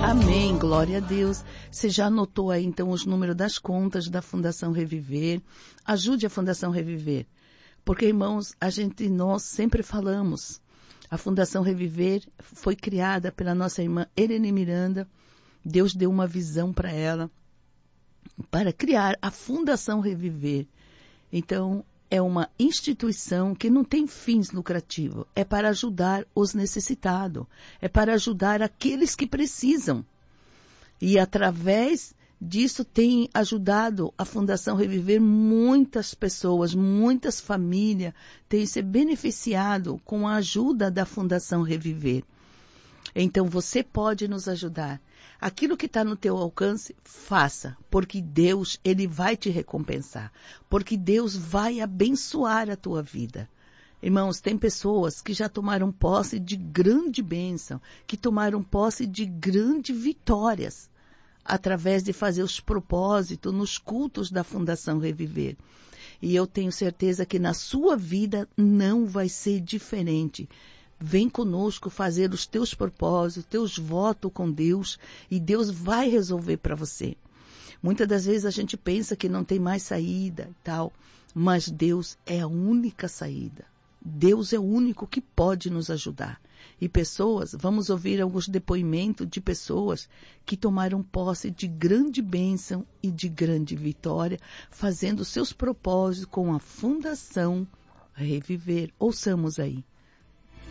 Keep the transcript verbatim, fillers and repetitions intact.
Amém, glória a Deus. Você já anotou aí então os números das contas da Fundação Reviver? Ajude a Fundação Reviver. Porque, irmãos, a gente, nós sempre falamos, a Fundação Reviver foi criada pela nossa irmã Irene Miranda. Deus deu uma visão para ela, para criar a Fundação Reviver. Então, é uma instituição que não tem fins lucrativos. É para ajudar os necessitados. É para ajudar aqueles que precisam. E através disso tem ajudado a Fundação Reviver muitas pessoas, muitas famílias têm se beneficiado com a ajuda da Fundação Reviver. Então você pode nos ajudar. Aquilo que está no teu alcance, faça, porque Deus, Ele vai te recompensar, porque Deus vai abençoar a tua vida. Irmãos, tem pessoas que já tomaram posse de grande bênção, que tomaram posse de grandes vitórias, através de fazer os propósitos nos cultos da Fundação Reviver. E eu tenho certeza que na sua vida não vai ser diferente. Vem conosco fazer os teus propósitos, teus votos com Deus, e Deus vai resolver para você. Muitas das vezes a gente pensa que não tem mais saída e tal, mas Deus é a única saída. Deus é o único que pode nos ajudar. E pessoas, vamos ouvir alguns depoimentos de pessoas que tomaram posse de grande bênção e de grande vitória, fazendo seus propósitos com a Fundação Reviver. Ouçamos aí.